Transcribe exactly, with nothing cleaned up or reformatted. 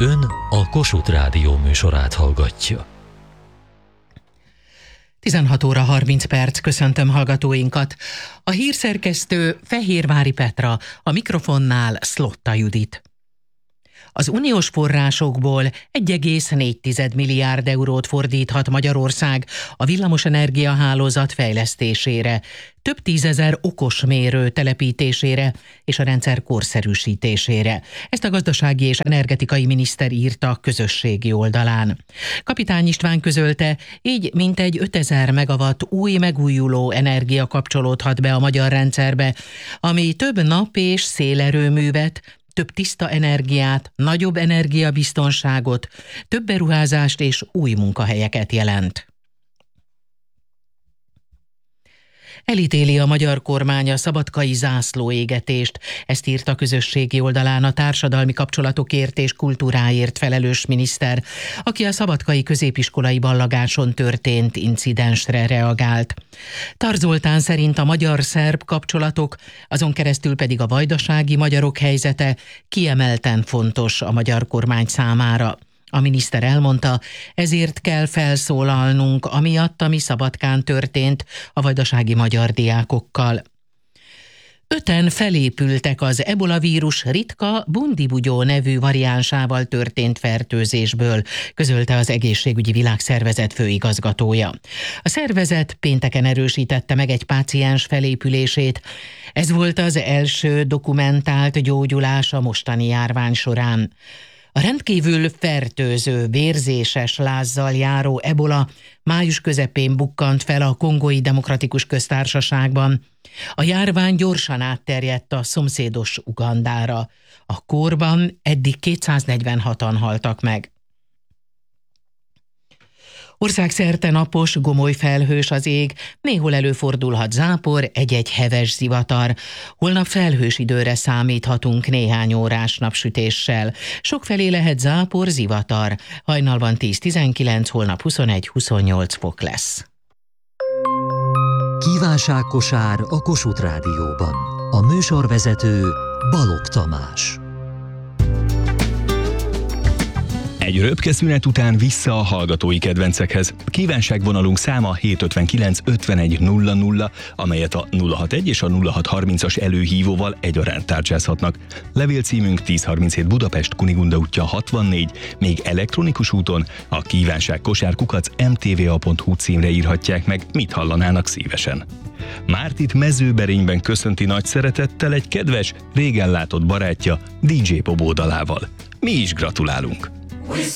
Ön a Kossuth Rádió műsorát hallgatja. tizenhat óra harminc perc, köszöntöm hallgatóinkat. A hírszerkesztő Fehérvári Petra, a mikrofonnál Szlotta Judit. Az uniós forrásokból egy egész négy milliárd eurót fordíthat Magyarország a villamosenergia hálózat fejlesztésére, több tízezer okosmérő telepítésére és a rendszer korszerűsítésére. Ezt a gazdasági és energetikai miniszter írta a közösségi oldalán. Kapitány István közölte, így mintegy ötezer megawatt új megújuló energia kapcsolódhat be a magyar rendszerbe, ami több nap- és szélerőművet, több tiszta energiát, nagyobb energiabiztonságot, több beruházást és új munkahelyeket jelent. Elítéli a magyar kormány a szabadkai zászlóégetést, ezt írt a közösségi oldalán a társadalmi kapcsolatokért és kultúráért felelős miniszter, aki a szabadkai középiskolai ballagáson történt incidensre reagált. Tar Zoltán szerint a magyar-szerb kapcsolatok, azon keresztül pedig a vajdasági magyarok helyzete kiemelten fontos a magyar kormány számára. A miniszter elmondta, ezért kell felszólalnunk amiatt, ami Szabadkán történt a vajdasági magyar diákokkal. Öten felépültek az ebolavírus ritka bundibugyó nevű variánsával történt fertőzésből, közölte az Egészségügyi Világszervezet főigazgatója. A szervezet pénteken erősítette meg egy páciens felépülését. Ez volt az első dokumentált gyógyulás a mostani járvány során. A rendkívül fertőző, vérzéses lázzal járó ebola május közepén bukkant fel a Kongói Demokratikus Köztársaságban. A járvány gyorsan átterjedt a szomszédos Ugandára. A kórban eddig kétszáznegyvenhatan haltak meg. Országszerte napos, gomoly felhős az ég, néhol előfordulhat zápor, egy-egy heves zivatar. Holnap felhős időre számíthatunk néhány órás napsütéssel. Sokfelé lehet zápor, zivatar. Hajnalban tíz-tizenkilenc, holnap huszonegy-huszonnyolc fok lesz. Kívánságkosár a Kossuth Rádióban. A műsorvezető Balogh Tamás. Egy röpke szünet után vissza a hallgatói kedvencekhez. Kívánságvonalunk száma hétszázötvenkilenc ötvenegy nulla nulla, amelyet a nulla hatvanegy és a nulla hatszázharmincas előhívóval egyaránt tárcsázhatnak. Levélcímünk tízszázharminchét Budapest, Kunigunda útja hatvannégy, még elektronikus úton a kívánságkosárkukac em té vé á pont hú címre írhatják meg, mit hallanának szívesen. Mártit Mezőberényben köszönti nagy szeretettel egy kedves, régen látott barátja, dé dzsé Bobó dalával. Mi is gratulálunk!